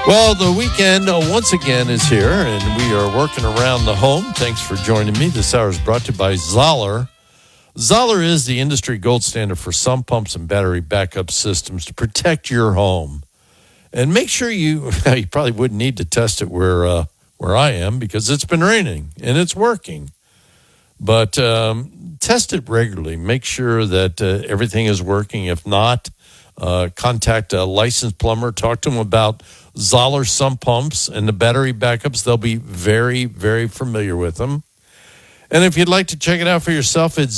Well, the weekend once again is here, and we are working around the home. Thanks for joining me. This hour is brought to you by Zoller. Zoller is the industry gold standard for sump pumps and battery backup systems to protect your home. And make sure you probably wouldn't need to test it where I am because it's been raining and it's working. But test it regularly. Make sure that everything is working. If not, contact a licensed plumber. Talk to them about Zoller sump pumps and the battery backups. They'll be very, very familiar with them. And if you'd like to check it out for yourself, it's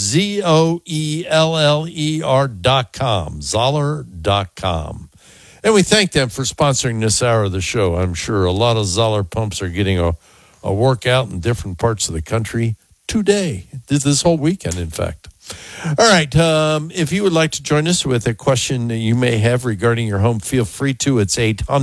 ZOELLER.com, Zoller.com. And we thank them for sponsoring this hour of the show. I'm sure a lot of Zoller pumps are getting a workout in different parts of the country today, this whole weekend, in fact. All right. If you would like to join us with a question that you may have regarding your home, feel free to. It's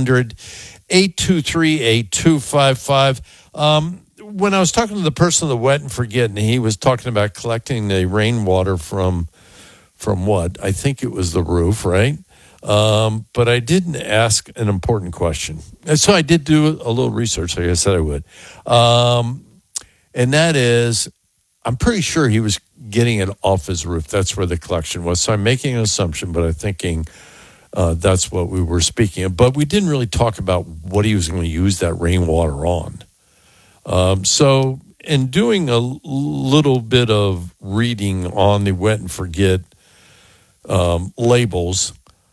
800-823-8255. When I was talking to the person of the wet and forget, and he was talking about collecting the rainwater from what? I think it was the roof, right? But I didn't ask an important question. And so I did do a little research, like I said I would. And that is, I'm pretty sure he was getting it off his roof. That's where the collection was. So I'm making an assumption, but I'm thinking that's what we were speaking of. But we didn't really talk about what he was going to use that rainwater on. So in doing a little bit of reading on the wet and forget labels,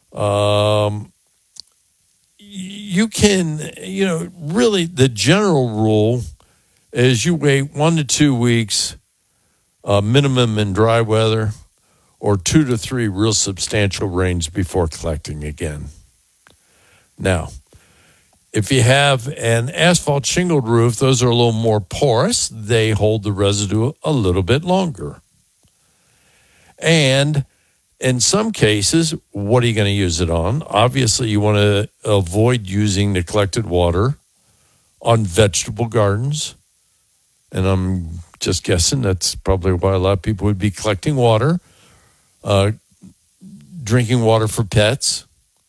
you can, really the general rule is you wait 1 to 2 weeks minimum in dry weather, or 2 to 3 real substantial rains before collecting again. Now, if you have an asphalt shingled roof, those are a little more porous. They hold the residue a little bit longer. And in some cases, what are you going to use it on? Obviously, you want to avoid using the collected water on vegetable gardens. And I'm just guessing that's probably why a lot of people would be collecting water, drinking water for pets,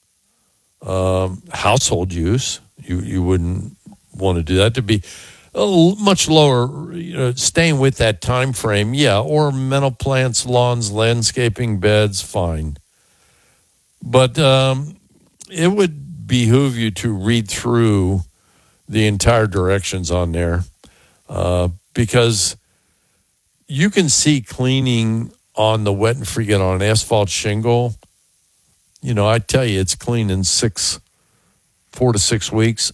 household use. You wouldn't want to do that. To be much lower, staying with that time frame, yeah, ornamental plants, lawns, landscaping, beds, fine. But it would behoove you to read through the entire directions on there. Because you can see cleaning on the wet and forget on an asphalt shingle. I tell you, it's clean in 4 to 6 weeks.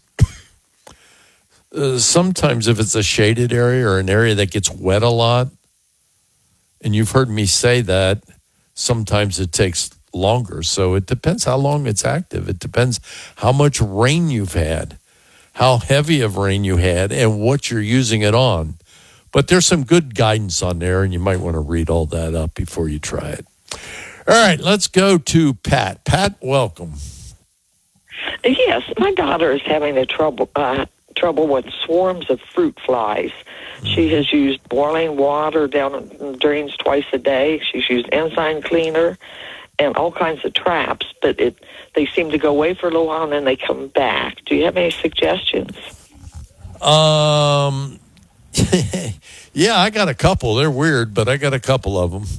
Sometimes if it's a shaded area or an area that gets wet a lot, and you've heard me say that, sometimes it takes longer. So it depends how long it's active. It depends how much rain you've had, how heavy of rain you had, and what you're using it on. But there's some good guidance on there, and you might want to read all that up before you try it. All right, let's go to Pat. Pat, welcome. Yes, my daughter is having trouble with swarms of fruit flies. She has used boiling water down in drains twice a day. She's used enzyme cleaner and all kinds of traps, but they seem to go away for a little while and then they come back. Do you have any suggestions? Yeah, I got a couple. They're weird, but I got a couple of them.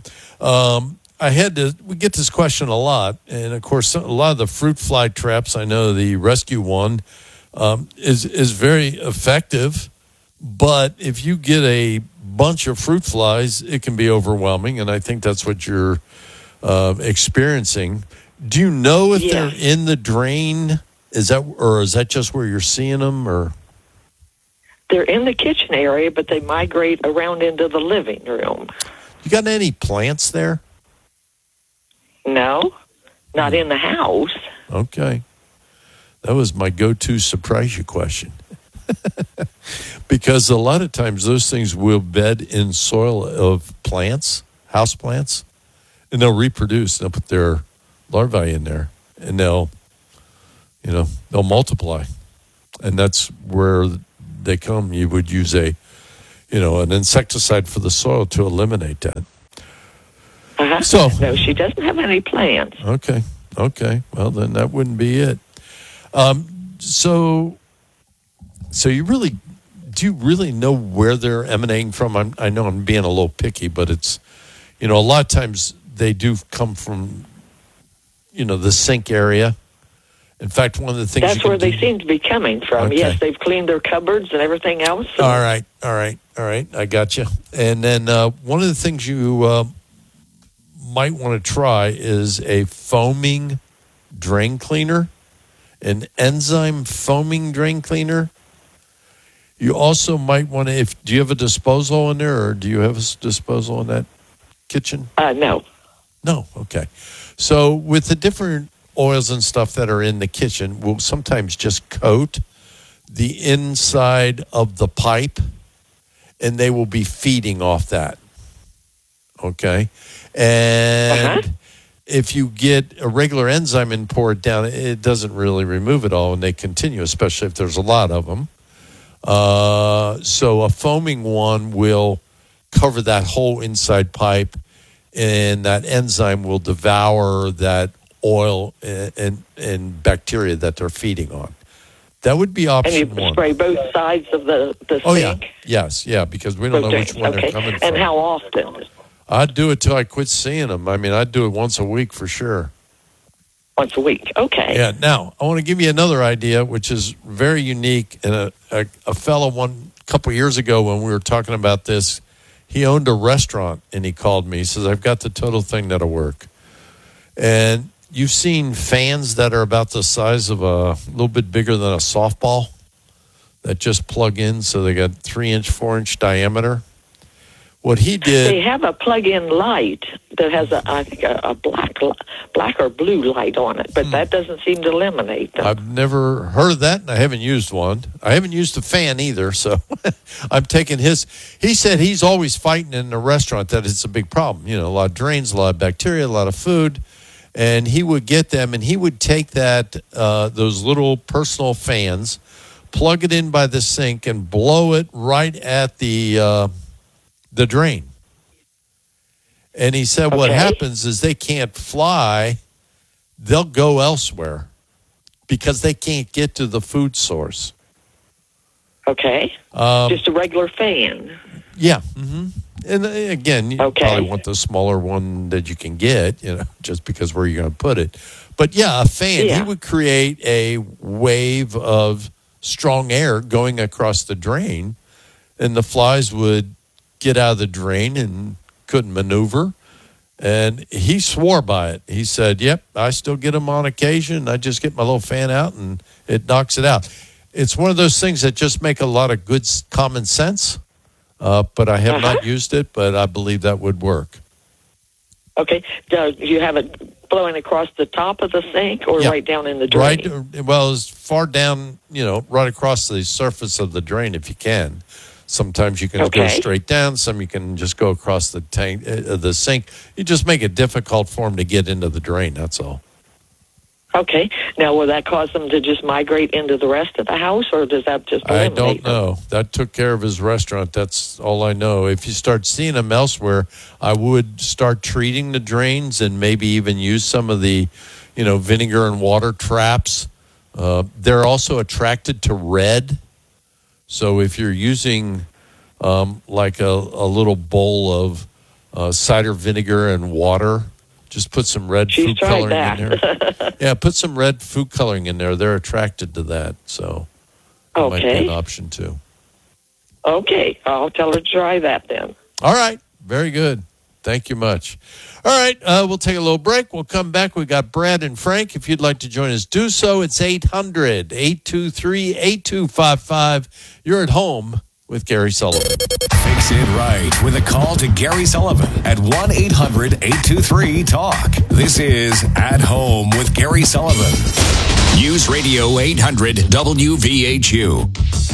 We get this question a lot, and of course, a lot of the fruit fly traps. I know the Rescue One is very effective, but if you get a bunch of fruit flies, it can be overwhelming, and I think that's what you're experiencing. Do you know if they're in the drain? Is that just where you're seeing them, or? They're in the kitchen area, but they migrate around into the living room. You got any plants there? No, not in the house. Okay. That was my go-to surprise you question. Because a lot of times those things will bed in soil of plants, house plants, and they'll reproduce. They'll put their larvae in there, and they'll multiply. And that's where they come. You would use an insecticide for the soil to eliminate that. So no, she doesn't have any plants. Okay. Well, then that wouldn't be it. So you really do you really know where they're emanating from? I know I'm being a little picky, but it's a lot of times they do come from the sink area. In fact, one of the things that's where they seem to be coming from. Okay. Yes, they've cleaned their cupboards and everything else. All right. I got you. And then one of the things you might want to try is a foaming drain cleaner, an enzyme foaming drain cleaner. You also might want to, do you have a disposal in there, or do you have a disposal in that kitchen? No. No, okay. So with the different oils and stuff that are in the kitchen, we'll sometimes just coat the inside of the pipe, and they will be feeding off that. Okay? And if you get a regular enzyme and pour it down, it doesn't really remove it all, and they continue, especially if there's a lot of them. So a foaming one will cover that whole inside pipe, and that enzyme will devour that oil and bacteria that they're feeding on. That would be option one. And you one. spray both sides of the sink? Oh, yeah. Yes, yeah, because we don't know which one they're coming from. And how often? I'd do it till I quit seeing them. I mean, I'd do it once a week for sure. Once a week, okay. Yeah, now, I want to give you another idea, which is very unique. And a fellow a couple years ago when we were talking about this, he owned a restaurant, and he called me. He says, I've got the total thing that'll work. And you've seen fans that are about the size of a little bit bigger than a softball that just plug in, so they got 3-inch, 4-inch diameter. What he did... They have a plug-in light that has, a black or blue light on it, but that doesn't seem to eliminate them. I've never heard of that, and I haven't used one. I haven't used a fan either, so I'm taking his... He said he's always fighting in a restaurant that it's a big problem. A lot of drains, a lot of bacteria, a lot of food. And he would get them, and he would take that those little personal fans, plug it in by the sink, and blow it right at the drain. And he said what happens is they can't fly. They'll go elsewhere because they can't get to the food source. Okay. Just a regular fan. Yeah. Mm-hmm. And again, you probably want the smaller one that you can get, just because where you're going to put it. But yeah, a fan, he would create a wave of strong air going across the drain, and the flies would get out of the drain and couldn't maneuver. And he swore by it. He said, yep, I still get them on occasion. I just get my little fan out and it knocks it out. It's one of those things that just make a lot of good common sense. But I have not used it, but I believe that would work. Okay. Do you have it blowing across the top of the sink or right down in the drain? Well, as far down, right across the surface of the drain if you can. Sometimes you can go straight down. Some you can just go across the tank, the sink. You just make it difficult for them to get into the drain, that's all. Okay. Now, will that cause them to just migrate into the rest of the house, or does that just eliminate I don't know. That took care of his restaurant. That's all I know. If you start seeing them elsewhere, I would start treating the drains and maybe even use some of the, vinegar and water traps. They're also attracted to red. So if you're using like a little bowl of cider vinegar and water, just put some red food coloring in there. Yeah, put some red food coloring in there. They're attracted to that, so that might be an option too. Okay, I'll tell her to try that then. All right, very good. Thank you much. All right, we'll take a little break. We'll come back. We got Brad and Frank. If you'd like to join us, do so. It's 800-823-8255. You're at home with Gary Sullivan. Fix it right with a call to Gary Sullivan at 1-800-823-TALK. This is At Home with Gary Sullivan. News Radio 800 WVHU.